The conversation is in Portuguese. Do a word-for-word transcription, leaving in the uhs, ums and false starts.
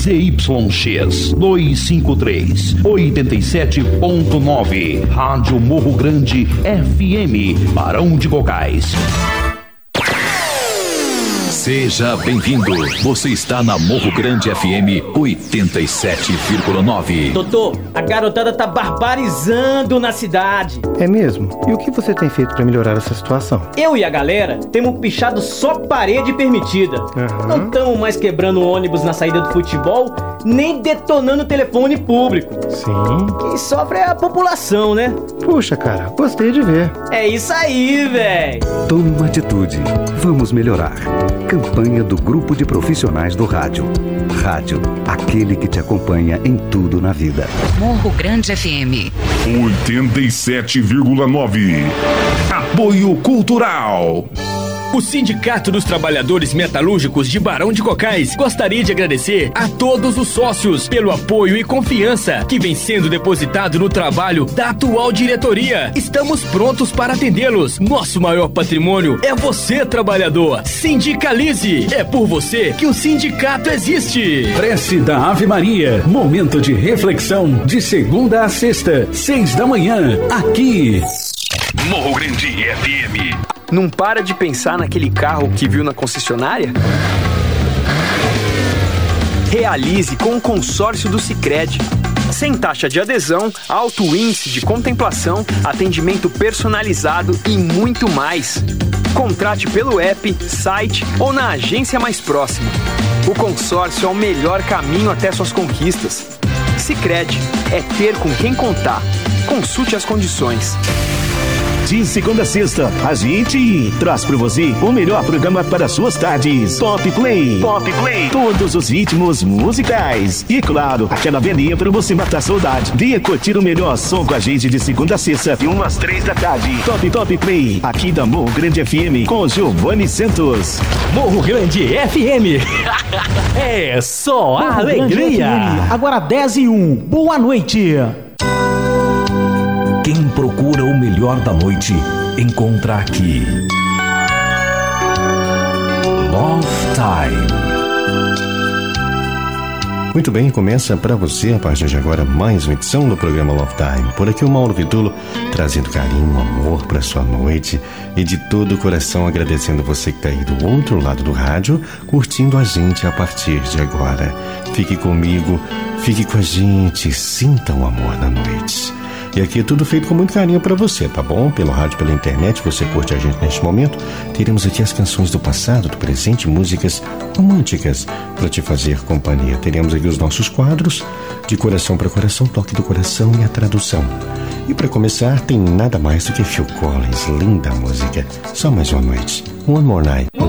Z Y X duzentos e cinquenta e três, oitenta e sete ponto nove. Rádio Morro Grande F M, Barão de Cocais. Seja bem-vindo. Você está na Morro Grande F M oitenta e sete vírgula nove. Doutor, a garotada tá barbarizando na cidade. É mesmo? E o que você tem feito para melhorar essa situação? Eu e a galera temos pichado só parede permitida. Uhum. Não estamos mais quebrando ônibus na saída do futebol, nem detonando telefone público. Sim. Quem sofre é a população, né? Puxa, cara, gostei de ver. É isso aí, velho. Tome uma atitude. Vamos melhorar. Campanha do Grupo de Profissionais do Rádio. Rádio, aquele que te acompanha em tudo na vida. Morro Grande F M oitenta e sete vírgula nove. Apoio Cultural. O Sindicato dos Trabalhadores Metalúrgicos de Barão de Cocais gostaria de agradecer a todos os sócios pelo apoio e confiança que vem sendo depositado no trabalho da atual diretoria. Estamos prontos para atendê-los. Nosso maior patrimônio é você, trabalhador. Sindicalize. É por você que o sindicato existe. Prece da Ave Maria. Momento de reflexão de segunda a sexta, seis da manhã, aqui. Morro Grande F M. Não para de pensar naquele carro que viu na concessionária? Realize com o consórcio do Sicredi. Sem taxa de adesão, alto índice de contemplação, atendimento personalizado e muito mais. Contrate pelo app, site ou na agência mais próxima. O consórcio é o melhor caminho até suas conquistas. Sicredi é ter com quem contar. Consulte as condições. De segunda a sexta, a gente traz para você o melhor programa para suas tardes. Top Play. Top Play. Todos os ritmos musicais. E claro, aquela velhinha para você matar a saudade. Venha curtir o melhor som com a gente de segunda a sexta, de umas três da tarde. Top Top Play, aqui da Morro Grande F M, com Giovanni Santos. Morro Grande F M. É só a alegria. Agora dez e um. Boa noite. Quem procura o melhor da noite, encontra aqui. Love Time. Muito bem, começa para você a partir de agora mais uma edição do programa Love Time. Por aqui o Mauro Vitulo, trazendo carinho, amor para sua noite e de todo o coração agradecendo você que está aí do outro lado do rádio, curtindo a gente a partir de agora. Fique comigo, fique com a gente, sinta o amor na noite. E aqui é tudo feito com muito carinho para você, tá bom? Pelo rádio, pela internet, você curte a gente neste momento. Teremos aqui as canções do passado, do presente, músicas românticas para te fazer companhia. Teremos aqui os nossos quadros, de coração para coração, toque do coração e a tradução. E para começar, tem nada mais do que Phil Collins, linda música. Só mais uma noite. One More Night.